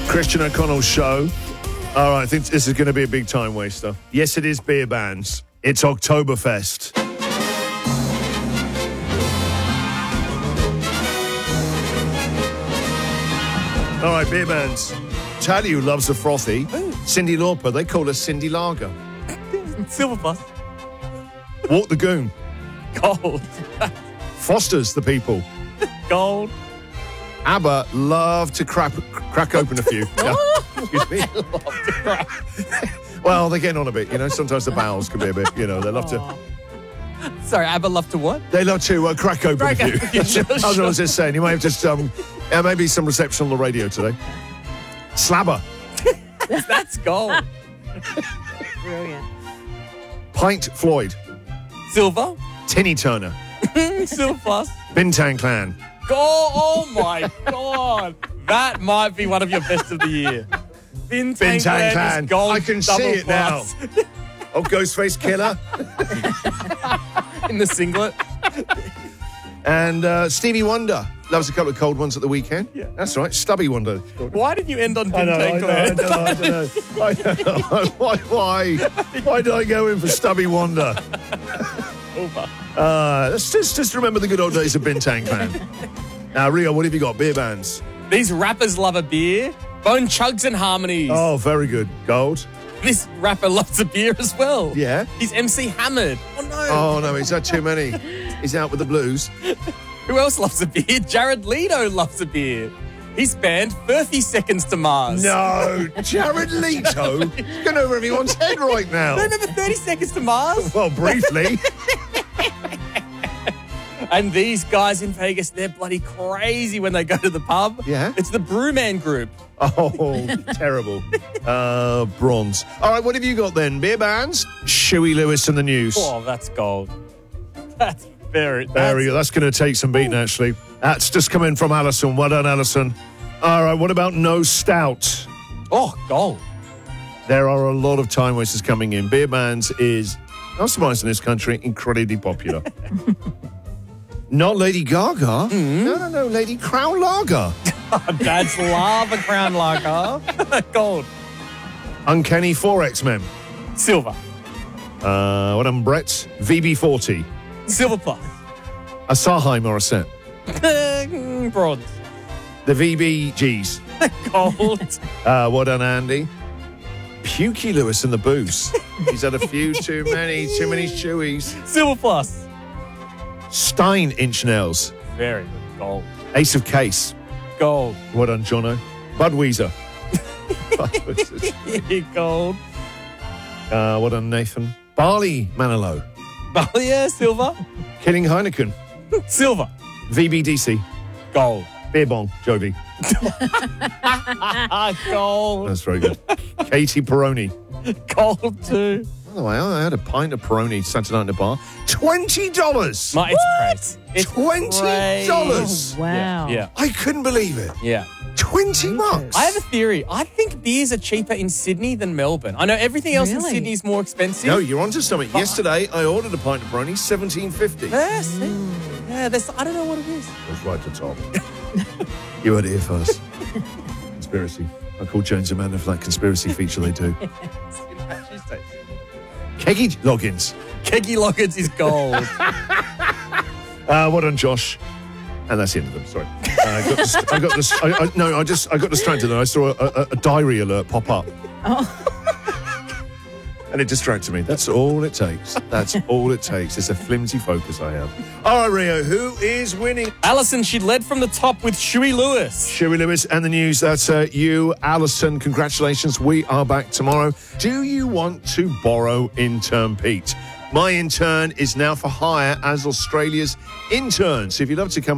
Christian O'Connell's show. All right, I think this is going to be a big time waster. Yes, it is beer bans. It's Oktoberfest. All right, beer bans. Tally, who loves a frothy. Cyndi Lauper, they call her Cindy Lager. Silverfuss. Walk the Goon. Gold. Foster's the people. Gold. ABBA love to crack open a few. Yeah. Excuse me. Well, they're getting on a bit, you know. Sometimes the bowels can be a bit, you know. They love to. Sorry, ABBA love to what? They love to crack open a few. Sure. That's what I was just saying. You may have just maybe some reception on the radio today. Slabber. That's gold. Brilliant. Pint Floyd. Silver. Tinny Turner. Silverfuss. Bintang Clan. Oh my God. That might be one of your best of the year. Bintang Clan is gold. I can see it now. plus. Oh, Ghostface Killer. In the singlet. And Stevie Wonder. Loves a couple of cold ones at the weekend. Yeah. That's right. Stubby Wonder. Why did you end on Bintang Clan? I don't know. Why did I go in for Stubby Wonder? Let's just remember the good old days of Bintang Clan. Now, Rio, what have you got? Beer bans. These rappers love a beer. Bone Chugs and Harmonies. Oh, very good. Gold. This rapper loves a beer as well. Yeah. He's MC Hammered. Oh no. Oh, no, he's had too many. He's out with the blues. Who else loves a beer? Jared Leto loves a beer. He's banned 30 Seconds to Mars. No, Jared Leto. He's going over everyone's head right now. No, remember 30 Seconds to Mars? Well, briefly. And these guys in Vegas, they're bloody crazy when they go to the pub. Yeah. It's the Brewman Group. Oh, terrible. Bronze. All right, what have you got then? Beer bans? Shuey Lewis and the News. Oh, that's gold. That's very good. That's going to take some beating, actually. That's just coming from Alison. Well done, Alison. All right, what about No Stout? Oh, gold. There are a lot of time wasters coming in. Beer bans is, not surprised in this country, incredibly popular. Not Lady Gaga. No, Lady Crown Lager. Dads love a Crown Lager. Gold. Uncanny 4X-Men. Silver. What on Brett's? VB40. Silver plus. Asahi Morissette. Bronze. The VBGs. Gold. What on Andy? Pukey Lewis and the Booze. He's had a few too many chewies. Silver plus. Stein Inch Nails. Very good. Gold. Ace of Case. Gold. What on Jono? Budweiser. Gold. What on Nathan? Barley Manilow. Yeah, silver. Killing Heineken. Silver. VBDC. Gold. Beer Bong. Jovi. Gold. That's very good. Katie Peroni. Gold too. By the way, I had a pint of Peroni Saturday night in the bar. $20. It's crazy. It's $20. Oh, wow. Yeah. I couldn't believe it. Yeah. $20. I have a theory. I think beers are cheaper in Sydney than Melbourne. I know everything else in Really? Sydney is more expensive. No, you're onto something. Yesterday, I ordered a pint of Peroni, $17.50. Yes. Yeah, I don't know what it is. That's right to top. You heard it here first. Conspiracy. I called Jones and Amanda for that conspiracy feature they do. Keggy Loggins. Keggy Loggins is gold. What on Josh? And that's the end of them. Sorry. I got distracted and I saw a diary alert pop up. And it distracted me. That's all it takes. That's all it takes. It's a flimsy focus I have. All right, Rio, who is winning? Alison, she led from the top with Shuey Lewis. Shuey Lewis and the News. That's you, Alison. Congratulations. We are back tomorrow. Do you want to borrow intern Pete? My intern is now for hire as Australia's intern. So if you'd love to come